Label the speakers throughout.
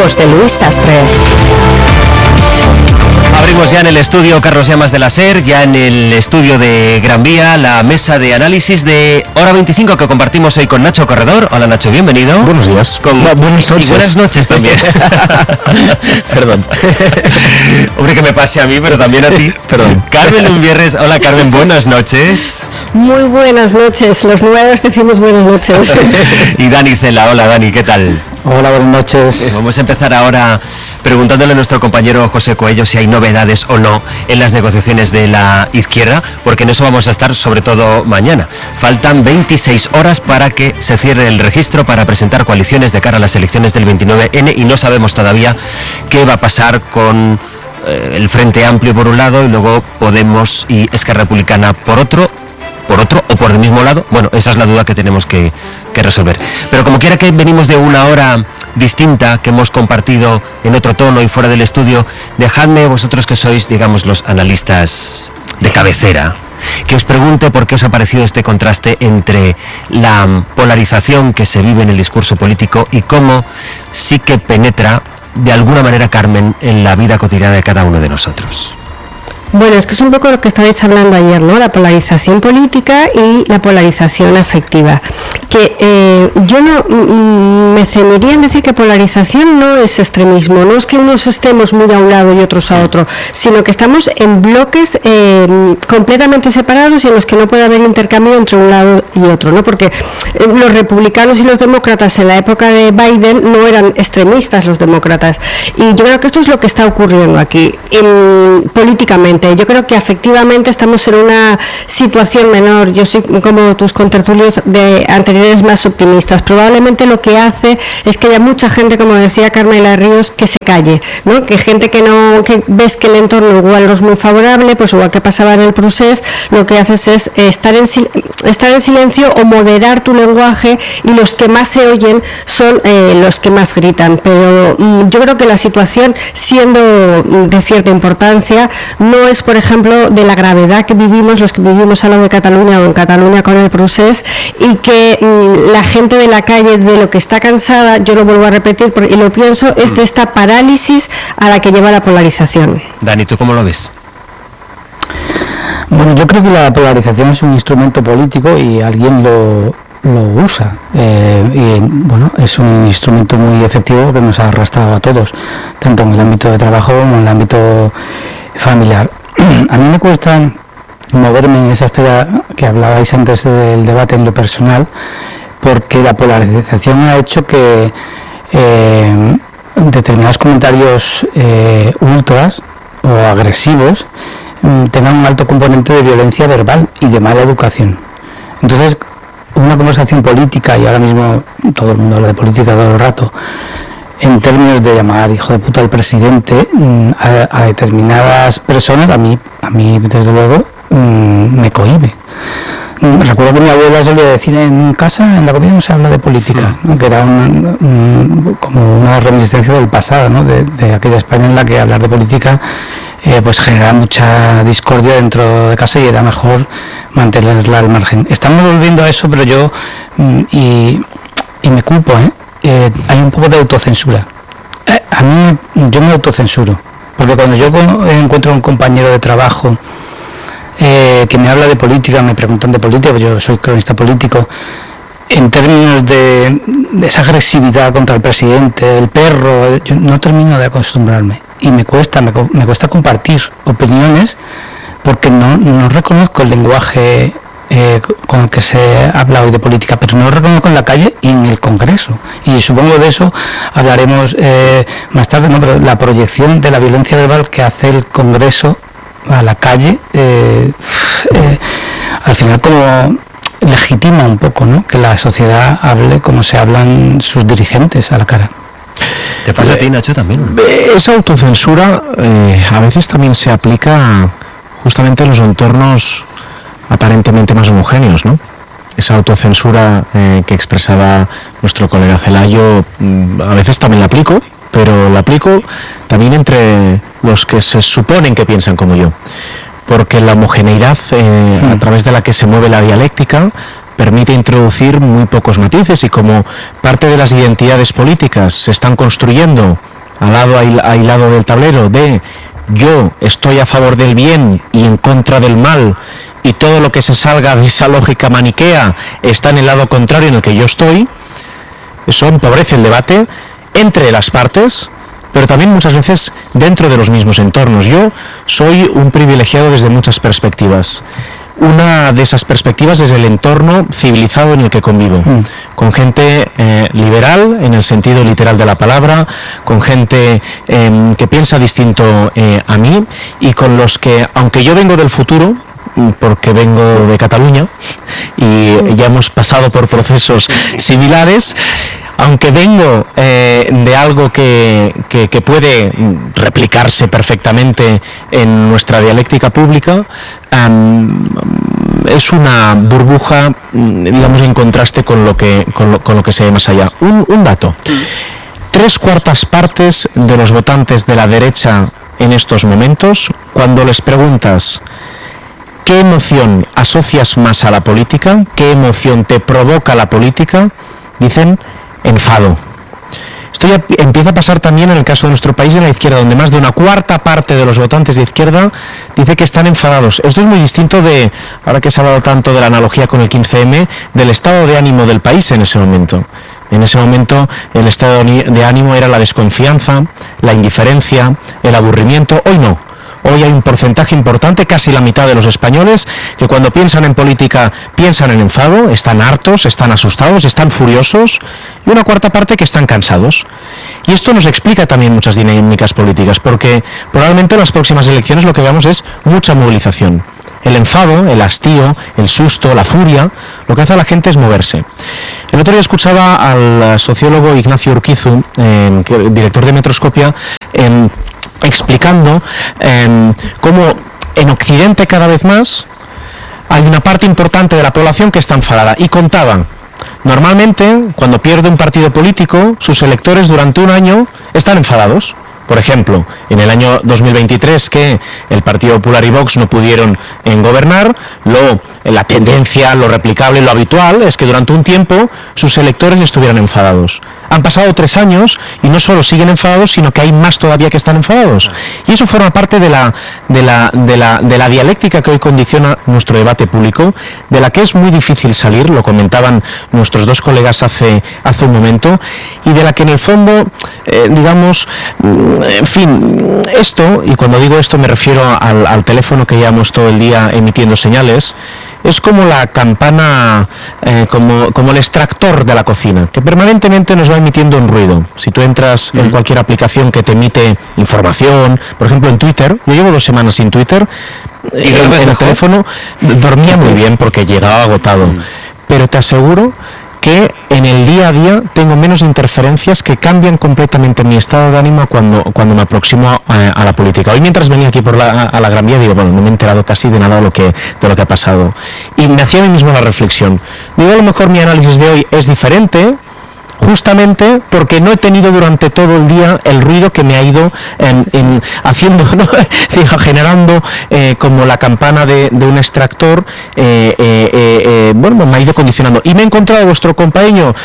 Speaker 1: José Luis Sastre.
Speaker 2: Abrimos ya en el estudio Carlos Llamas de la SER, ya en el estudio de Gran Vía, la mesa de análisis de Hora 25 que compartimos hoy con Nacho Corredor. Hola Nacho, bienvenido.
Speaker 3: Buenos días.
Speaker 2: Buenas noches. Y buenas noches también.
Speaker 3: Perdón.
Speaker 2: Hombre, que me pase a mí, pero también a ti.
Speaker 3: Perdón.
Speaker 2: Carmen Lumbierres. Hola Carmen, buenas noches.
Speaker 4: Muy buenas noches, los nuevos decimos buenas noches.
Speaker 2: Y Dani Cela. Hola Dani, ¿qué tal?
Speaker 3: Hola, buenas noches.
Speaker 2: Vamos a empezar ahora preguntándole a nuestro compañero José Coello si hay novedades o no en las negociaciones de la izquierda, porque en eso vamos a estar sobre todo mañana. Faltan 26 horas para que se cierre el registro para presentar coaliciones de cara a las elecciones del 29N y no sabemos todavía qué va a pasar con el Frente Amplio por un lado y luego Podemos y Esquerra Republicana por otro o por el mismo lado. Bueno, esa es la duda que tenemos que resolver. Pero como quiera que venimos de una hora distinta que hemos compartido en otro tono y fuera del estudio, dejadme vosotros que sois, digamos, los analistas de cabecera, que os pregunte por qué os ha parecido este contraste entre la polarización que se vive en el discurso político y cómo sí que penetra de alguna manera, Carmen, en la vida cotidiana de cada uno de nosotros.
Speaker 4: Bueno, es que es un poco lo que estabais hablando ayer, ¿no? La polarización política y la polarización afectiva. Que yo no me ceñiría en decir que polarización no es extremismo, no es que unos estemos muy a un lado y otros a otro, sino que estamos en bloques completamente separados y en los que no puede haber intercambio entre un lado y otro, ¿no? Porque los republicanos y los demócratas en la época de Biden no eran extremistas los demócratas. Y yo creo que esto es lo que está ocurriendo aquí, políticamente. Yo creo que afectivamente estamos en una situación menor. Yo soy como tus contertulios de anteriores más optimistas. Probablemente lo que hace es que haya mucha gente, como decía Carmela Ríos, que se calle, ¿no? Que gente que ves que el entorno igual no es muy favorable, pues igual que pasaba en el procés, lo que haces es estar en silencio o moderar tu lenguaje, y los que más se oyen son los que más gritan. Pero yo creo que la situación, siendo de cierta importancia, no es, por ejemplo, de la gravedad que vivimos los que vivimos al lado de Cataluña o en Cataluña con el procés, y que la gente de la calle de lo que está cansada, yo lo vuelvo a repetir y lo pienso, es de esta parálisis a la que lleva la polarización.
Speaker 2: Dani, ¿tú cómo lo ves?
Speaker 3: Bueno, yo creo que la polarización es un instrumento político y alguien lo usa. Y bueno, es un instrumento muy efectivo que nos ha arrastrado a todos, tanto en el ámbito de trabajo como en el ámbito familiar. A mí me cuesta moverme en esa esfera que hablabais antes del debate en lo personal, porque la polarización ha hecho que determinados comentarios ultras o agresivos tengan un alto componente de violencia verbal y de mala educación. Entonces, una conversación política, y ahora mismo todo el mundo habla de política todo el rato, en términos de llamar hijo de puta al presidente a determinadas personas, a mí desde luego me cohíbe. Recuerdo que mi abuela solía decir: en casa, en la comida no se habla de política, ¿no? Que era como una reminiscencia del pasado, ¿no? de aquella España en la que hablar de política pues genera mucha discordia dentro de casa y era mejor mantenerla al margen. Estamos volviendo a eso, pero yo y me culpo, hay un poco de autocensura. Yo me autocensuro, porque cuando yo encuentro a un compañero de trabajo que me habla de política, me preguntan de política, pues yo soy cronista político, en términos de esa agresividad contra el presidente, el perro, yo no termino de acostumbrarme y me cuesta compartir opiniones, porque no reconozco el lenguaje con el que se habla hoy de política, pero no lo reconozco en la calle y en el Congreso, y supongo de eso hablaremos más tarde, ¿no? Pero la proyección de la violencia verbal que hace el Congreso a la calle al final como legitima un poco, ¿no? Que la sociedad hable como se hablan sus dirigentes a la cara.
Speaker 2: ¿Te pasa a ti, Nacho, también?
Speaker 5: Esa autocensura a veces también se aplica justamente en los entornos aparentemente más homogéneos, ¿no? Esa autocensura que expresaba nuestro colega Celayo, a veces también la aplico, pero la aplico también entre los que se suponen que piensan como yo, porque la homogeneidad a través de la que se mueve la dialéctica permite introducir muy pocos matices, y como parte de las identidades políticas se están construyendo al lado aislado del tablero de yo estoy a favor del bien y en contra del mal, y todo lo que se salga de esa lógica maniquea está en el lado contrario en el que yo estoy, eso empobrece el debate entre las partes, pero también muchas veces dentro de los mismos entornos. Yo soy un privilegiado desde muchas perspectivas. Una de esas perspectivas es el entorno civilizado en el que convivo, con gente liberal en el sentido literal de la palabra, con gente que piensa distinto a mí, y con los que, aunque yo vengo del futuro, porque vengo de Cataluña y ya hemos pasado por procesos similares, aunque vengo de algo que puede replicarse perfectamente en nuestra dialéctica pública, es una burbuja, digamos, en contraste con lo que se ve más allá. Un dato: 3/4 partes de los votantes de la derecha en estos momentos, cuando les preguntas ¿qué emoción asocias más a la política? ¿Qué emoción te provoca la política? Dicen enfado. Esto ya empieza a pasar también en el caso de nuestro país, en la izquierda, donde más de 1/4 parte de los votantes de izquierda dice que están enfadados. Esto es muy distinto de, ahora que se ha hablado tanto de la analogía con el 15M, del estado de ánimo del país en ese momento. En ese momento el estado de ánimo era la desconfianza, la indiferencia, el aburrimiento. Hoy no. Hoy hay un porcentaje importante, casi la mitad de los españoles, que cuando piensan en política piensan en enfado, están hartos, están asustados, están furiosos, y 1/4 parte que están cansados. Y esto nos explica también muchas dinámicas políticas, porque probablemente en las próximas elecciones lo que veamos es mucha movilización. El enfado, el hastío, el susto, la furia, lo que hace a la gente es moverse. El otro día escuchaba al sociólogo Ignacio Urquizu, director de Metroscopia, explicando cómo en Occidente cada vez más hay una parte importante de la población que está enfadada, y contaba, normalmente cuando pierde un partido político, sus electores durante un año están enfadados. Por ejemplo, en el año 2023, que el Partido Popular y Vox no pudieron gobernar, la tendencia, lo replicable, lo habitual es que durante un tiempo sus electores estuvieran enfadados. Han pasado 3 años y no solo siguen enfadados, sino que hay más todavía que están enfadados. Y eso forma parte de la dialéctica que hoy condiciona nuestro debate público, de la que es muy difícil salir, lo comentaban nuestros dos colegas hace un momento, y de la que en el fondo, digamos, en fin, esto, y cuando digo esto me refiero al teléfono que llevamos todo el día emitiendo señales, es como la campana, como el extractor de la cocina, que permanentemente nos va emitiendo un ruido. Si tú entras en cualquier aplicación que te emite información, por ejemplo en Twitter, yo llevo 2 semanas sin Twitter, en el teléfono dormía muy bien porque llegaba agotado, pero te aseguro que en el día a día tengo menos interferencias que cambian completamente mi estado de ánimo cuando me aproximo a la política. Hoy, mientras venía aquí a la Gran Vía, digo, bueno, no me he enterado casi de nada de lo que ha pasado. Y me hacía a mí mismo la reflexión. Digo, a lo mejor mi análisis de hoy es diferente, justamente porque no he tenido durante todo el día el ruido que me ha ido haciendo, ¿no? generando como la campana de un extractor, bueno, me ha ido condicionando. Y me he encontrado vuestro compañero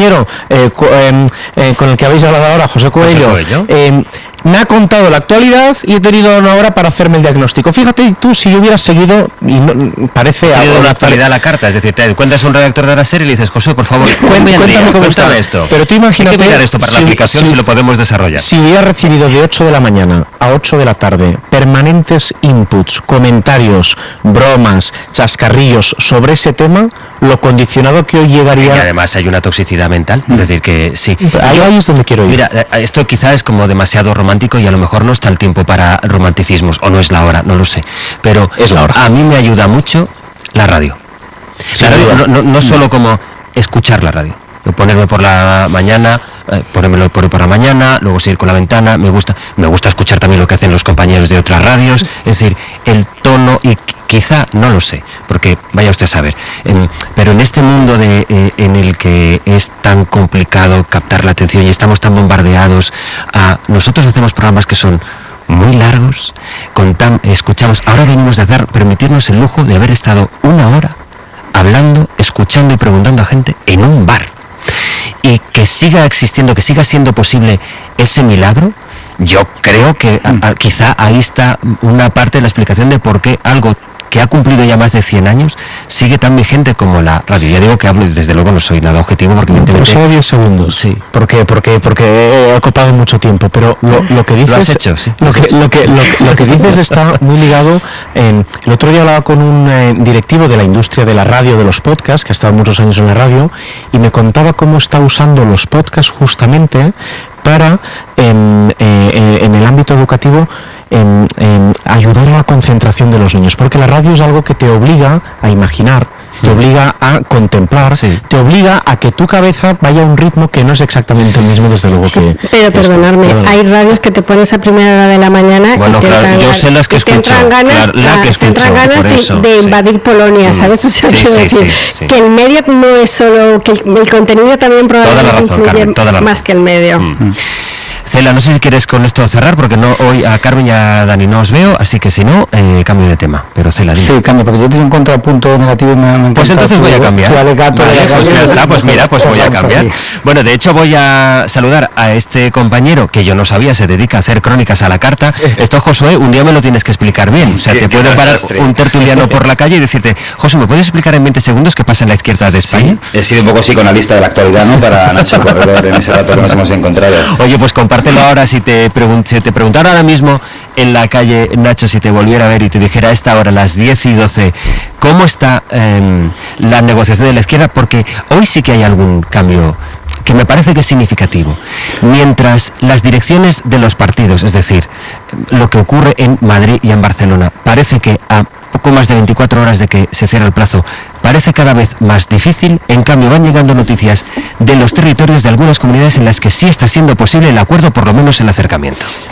Speaker 5: con el que habéis hablado ahora, José Coello. Me ha contado la actualidad y he tenido 1 hora para hacerme el diagnóstico. Fíjate tú, si yo hubiera seguido, y no, parece
Speaker 2: algo una actualidad a la carta, es decir, te encuentras un redactor de la serie y le dices, José, por favor, cuéntame cómo está esto.
Speaker 5: Pero tú imagínate,
Speaker 2: hay que mirar esto para la aplicación si lo podemos desarrollar.
Speaker 5: Si hubiera recibido de 8 de la mañana a 8 de la tarde permanentes inputs, comentarios, bromas, chascarrillos sobre ese tema, lo condicionado que hoy llegaría...
Speaker 2: Y además hay una toxicidad mental, es decir, que sí.
Speaker 5: Ahí es donde quiero ir.
Speaker 2: Mira, esto quizá es como demasiado romántico y a lo mejor no está el tiempo para romanticismos, o no es la hora, no lo sé, pero
Speaker 5: es la hora.
Speaker 2: A mí me ayuda mucho la radio. La radio no solo como escuchar la radio, ponerme por la mañana, ponérmelo por la mañana, luego seguir con la ventana, me gusta escuchar también lo que hacen los compañeros de otras radios, es decir, el tono, y quizá, no lo sé, porque vaya usted a saber, pero en este mundo en el que es tan complicado captar la atención y estamos tan bombardeados, nosotros hacemos programas que son muy largos, escuchamos, ahora venimos de permitirnos el lujo de haber estado 1 hora hablando, escuchando y preguntando a gente en un bar. y que siga existiendo, que siga siendo posible ese milagro, yo creo que quizá ahí está una parte de la explicación de por qué algo que ha cumplido ya más de 100 años sigue tan vigente como la radio. Ya digo que hablo y desde luego no soy nada objetivo porque
Speaker 5: pero solo 10 segundos.
Speaker 2: Sí.
Speaker 5: Porque he ocupado mucho tiempo, pero lo que dices,
Speaker 2: lo has hecho, sí.
Speaker 5: Lo que dices está muy ligado. El otro día hablaba con un directivo de la industria de la radio, de los podcasts, que ha estado muchos años en la radio, y me contaba cómo está usando los podcasts justamente para en el ámbito educativo ayudar a la concentración de los niños, porque la radio es algo que te obliga a imaginar, te obliga a contemplar, te obliga a que tu cabeza vaya a un ritmo que no es exactamente el mismo, desde luego que...
Speaker 4: Pero perdonadme, hay radios que te pones a primera hora de la mañana
Speaker 2: bueno,
Speaker 4: y te
Speaker 2: claro, yo sé las que escucho,
Speaker 4: te entran ganas, de invadir Polonia, ¿sabes? O sea, quiero decir que el medio no es solo, que el contenido también probablemente influye más que el medio.
Speaker 2: Cela, no sé si quieres con esto cerrar, porque no hoy a Carmen y a Dani no os veo, así que si no, cambio de tema. Pero Cela, dime.
Speaker 3: Sí, cambio, porque yo tengo un contrapunto negativo y me
Speaker 2: pues entonces voy a cambiar. Vale, pues ya está, pues mira, pues voy a cambiar. Bueno, de hecho voy a saludar a este compañero que yo no sabía, se dedica a hacer crónicas a la carta. Esto, Josué, un día me lo tienes que explicar bien. O sea, te puede parar un tertuliano por la calle y decirte, Josué, ¿me puedes explicar en 20 segundos qué pasa en la izquierda de España?
Speaker 1: Sí, he sido un poco psicoanalista de la actualidad, ¿no? Para Nacho Corredor en ese rato que nos hemos encontrado.
Speaker 2: Oye, pues compártelo ahora. Si te preguntara ahora mismo en la calle, Nacho, si te volviera a ver y te dijera a esta hora, las 10:12, ¿cómo está la negociación de la izquierda? Porque hoy sí que hay algún cambio que me parece que es significativo. Mientras las direcciones de los partidos, es decir, lo que ocurre en Madrid y en Barcelona, parece que a poco más de 24 horas de que se cierra el plazo, parece cada vez más difícil. En cambio, van llegando noticias de los territorios de algunas comunidades en las que sí está siendo posible el acuerdo, por lo menos el acercamiento.